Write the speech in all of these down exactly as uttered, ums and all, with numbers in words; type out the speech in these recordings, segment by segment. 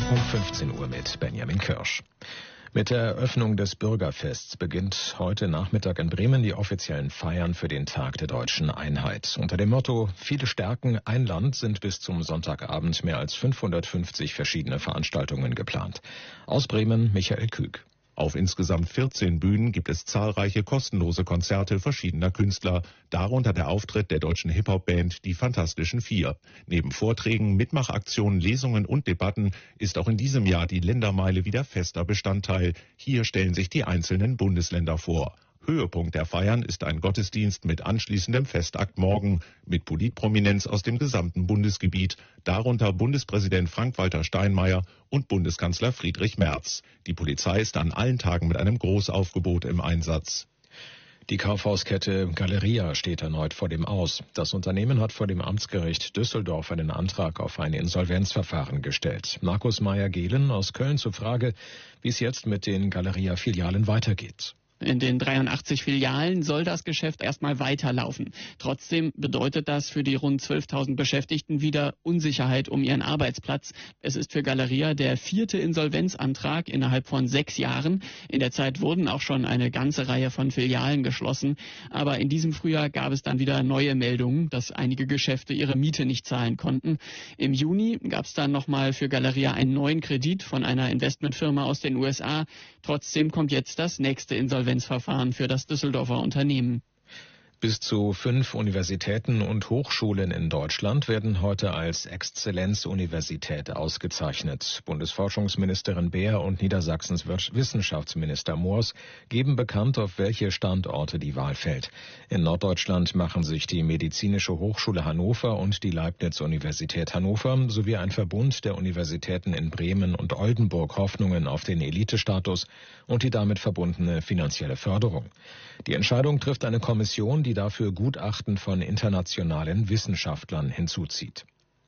Um fünfzehn Uhr mit Benjamin Kirsch. Mit der Eröffnung des Bürgerfests beginnt heute Nachmittag in Bremen die offiziellen Feiern für den Tag der deutschen Einheit. Unter dem Motto Viele stärken, ein Land sind bis zum Sonntagabend mehr als fünfhundertfünfzig verschiedene Veranstaltungen geplant. Aus Bremen Michael Küg. Auf insgesamt vierzehn Bühnen gibt es zahlreiche kostenlose Konzerte verschiedener Künstler, darunter der Auftritt der deutschen Hip-Hop-Band Die Fantastischen Vier. Neben Vorträgen, Mitmachaktionen, Lesungen und Debatten ist auch in diesem Jahr die Ländermeile wieder fester Bestandteil. Hier stellen sich die einzelnen Bundesländer vor. Höhepunkt der Feiern ist ein Gottesdienst mit anschließendem Festakt morgen mit Politprominenz aus dem gesamten Bundesgebiet, darunter Bundespräsident Frank-Walter Steinmeier und Bundeskanzler Friedrich Merz. Die Polizei ist an allen Tagen mit einem Großaufgebot im Einsatz. Die Kaufhauskette Galeria steht erneut vor dem Aus. Das Unternehmen hat vor dem Amtsgericht Düsseldorf einen Antrag auf ein Insolvenzverfahren gestellt. Markus Meyer-Gehlen aus Köln zur Frage, wie es jetzt mit den Galeria-Filialen weitergeht. In den dreiundachtzig Filialen soll das Geschäft erstmal weiterlaufen. Trotzdem bedeutet das für die rund zwölftausend Beschäftigten wieder Unsicherheit um ihren Arbeitsplatz. Es ist für Galeria der vierte Insolvenzantrag innerhalb von sechs Jahren. In der Zeit wurden auch schon eine ganze Reihe von Filialen geschlossen. Aber in diesem Frühjahr gab es dann wieder neue Meldungen, dass einige Geschäfte ihre Miete nicht zahlen konnten. Im Juni gab es dann nochmal für Galeria einen neuen Kredit von einer Investmentfirma aus den U S A. Trotzdem kommt jetzt das nächste Insolvenzverfahren für das Düsseldorfer Unternehmen. Bis zu fünf Universitäten und Hochschulen in Deutschland werden heute als Exzellenzuniversität ausgezeichnet. Bundesforschungsministerin Beer und Niedersachsens Wissenschaftsminister Moors geben bekannt, auf welche Standorte die Wahl fällt. In Norddeutschland machen sich die Medizinische Hochschule Hannover und die Leibniz-Universität Hannover sowie ein Verbund der Universitäten in Bremen und Oldenburg Hoffnungen auf den Elitestatus und die damit verbundene finanzielle Förderung. Die Entscheidung trifft eine Kommission, die dafür Gutachten von internationalen Wissenschaftlern hinzuzieht.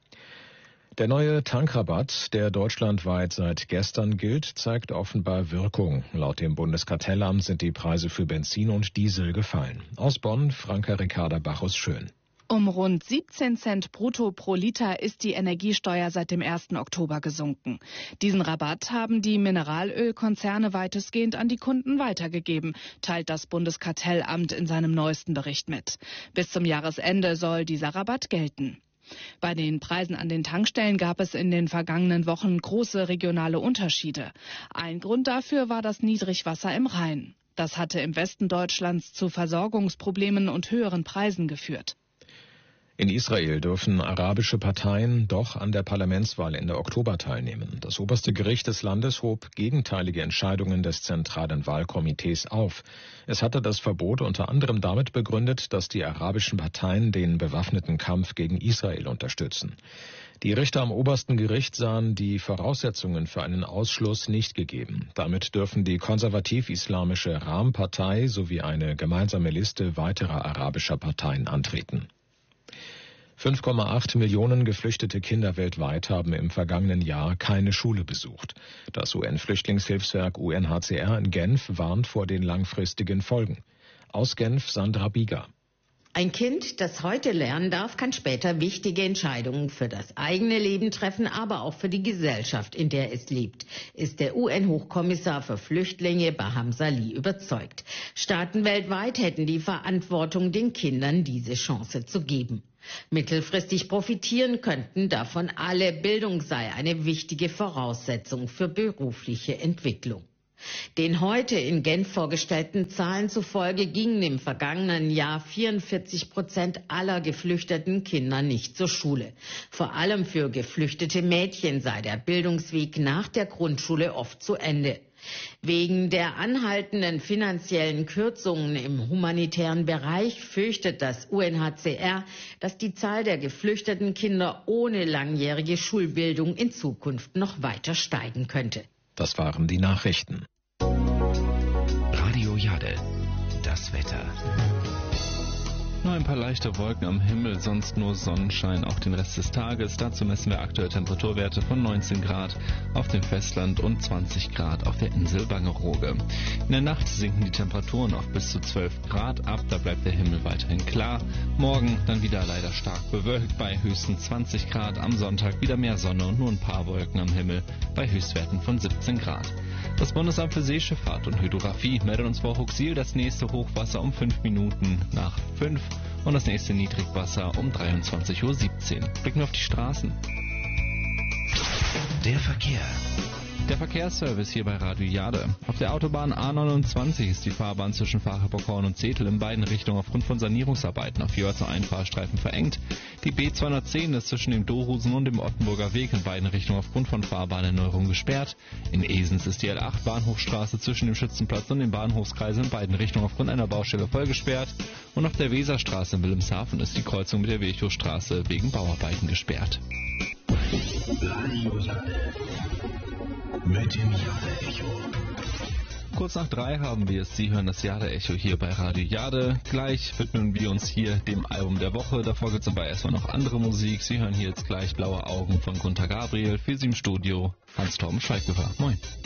Der neue Tankrabatt, der deutschlandweit seit gestern gilt, zeigt offenbar Wirkung. Laut dem Bundeskartellamt sind die Preise für Benzin und Diesel gefallen. Aus Bonn, Franka Ricarda Bacchus-Schön. Um rund siebzehn Cent brutto pro Liter ist die Energiesteuer seit dem ersten Oktober gesunken. Diesen Rabatt haben die Mineralölkonzerne weitestgehend an die Kunden weitergegeben, teilt das Bundeskartellamt in seinem neuesten Bericht mit. Bis zum Jahresende soll dieser Rabatt gelten. Bei den Preisen an den Tankstellen gab es in den vergangenen Wochen große regionale Unterschiede. Ein Grund dafür war das Niedrigwasser im Rhein. Das hatte im Westen Deutschlands zu Versorgungsproblemen und höheren Preisen geführt. In Israel dürfen arabische Parteien doch an der Parlamentswahl Ende Oktober teilnehmen. Das oberste Gericht des Landes hob gegenteilige Entscheidungen des zentralen Wahlkomitees auf. Es hatte das Verbot unter anderem damit begründet, dass die arabischen Parteien den bewaffneten Kampf gegen Israel unterstützen. Die Richter am obersten Gericht sahen die Voraussetzungen für einen Ausschluss nicht gegeben. Damit dürfen die konservativ-islamische Ram-Partei sowie eine gemeinsame Liste weiterer arabischer Parteien antreten. fünf Komma acht Millionen geflüchtete Kinder weltweit haben im vergangenen Jahr keine Schule besucht. Das U N-Flüchtlingshilfswerk U N H C R in Genf warnt vor den langfristigen Folgen. Aus Genf Sandra Bieger. Ein Kind, das heute lernen darf, kann später wichtige Entscheidungen für das eigene Leben treffen, aber auch für die Gesellschaft, in der es lebt, ist der U N-Hochkommissar für Flüchtlinge Baham Salih überzeugt. Staaten weltweit hätten die Verantwortung, den Kindern diese Chance zu geben. Mittelfristig profitieren könnten davon alle. Bildung sei eine wichtige Voraussetzung für berufliche Entwicklung. Den heute in Genf vorgestellten Zahlen zufolge gingen im vergangenen Jahr vierundvierzig Prozent aller geflüchteten Kinder nicht zur Schule. Vor allem für geflüchtete Mädchen sei der Bildungsweg nach der Grundschule oft zu Ende. Wegen der anhaltenden finanziellen Kürzungen im humanitären Bereich fürchtet das U N H C R, dass die Zahl der geflüchteten Kinder ohne langjährige Schulbildung in Zukunft noch weiter steigen könnte. Das waren die Nachrichten. Radio Jade, das Wetter. Nur ein paar leichte Wolken am Himmel, sonst nur Sonnenschein auch den Rest des Tages. Dazu messen wir aktuell Temperaturwerte von neunzehn Grad auf dem Festland und zwanzig Grad auf der Insel Wangerooge. In der Nacht sinken die Temperaturen auf bis zu zwölf Grad ab, da bleibt der Himmel weiterhin klar. Morgen dann wieder leider stark bewölkt bei höchstens zwanzig Grad. Am Sonntag wieder mehr Sonne und nur ein paar Wolken am Himmel bei Höchstwerten von siebzehn Grad. Das Bundesamt für Seeschifffahrt und Hydrographie meldet uns vor Huxil das nächste Hochwasser um fünf Minuten nach fünf und das nächste Niedrigwasser um dreiundzwanzig Uhr siebzehn. Blicken wir auf die Straßen. Der Verkehr. Der Verkehrsservice hier bei Radio Jade. Auf der Autobahn A neunundzwanzig ist die Fahrbahn zwischen Fahrherborkorn und Zetel in beiden Richtungen aufgrund von Sanierungsarbeiten auf jeweils nur einen Fahrstreifen verengt. Die B zweihundertzehn ist zwischen dem Dohusen und dem Ottenburger Weg in beiden Richtungen aufgrund von Fahrbahnerneuerung gesperrt. In Esens ist die L acht Bahnhofstraße zwischen dem Schützenplatz und dem Bahnhofskreis in beiden Richtungen aufgrund einer Baustelle voll gesperrt. Und auf der Weserstraße in Wilhelmshaven ist die Kreuzung mit der Wilchowstraße wegen Bauarbeiten gesperrt. Radio Jade. Mit dem Jade-Echo. Kurz nach drei haben wir es. Sie hören das Jade-Echo hier bei Radio Jade. Gleich widmen wir uns hier dem Album der Woche. Davor gibt es aber erstmal noch andere Musik. Sie hören hier jetzt gleich Blaue Augen von Gunter Gabriel. Für Sie im Studio Hans Torben Schweighofer. Moin.